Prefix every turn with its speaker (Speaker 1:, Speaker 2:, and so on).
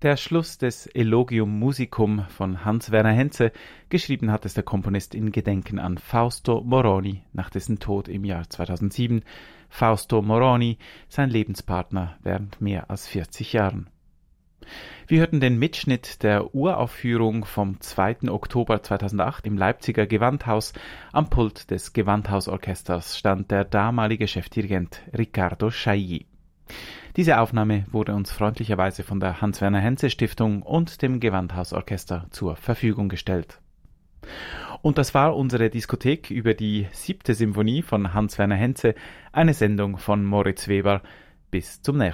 Speaker 1: Der Schluss des Elogium Musicum von Hans Werner Henze, geschrieben hat es der Komponist in Gedenken an Fausto Moroni nach dessen Tod im Jahr 2007. Fausto Moroni, sein Lebenspartner während mehr als 40 Jahren. Wir hörten den Mitschnitt der Uraufführung vom 2. Oktober 2008 im Leipziger Gewandhaus. Am Pult des Gewandhausorchesters stand der damalige Chefdirigent Riccardo Chailly. Diese Aufnahme wurde uns freundlicherweise von der Hans-Werner-Henze-Stiftung und dem Gewandhausorchester zur Verfügung gestellt. Und das war unsere Diskothek über die 7. Symphonie von Hans-Werner Henze, eine Sendung von Moritz Weber. Bis zum nächsten Mal.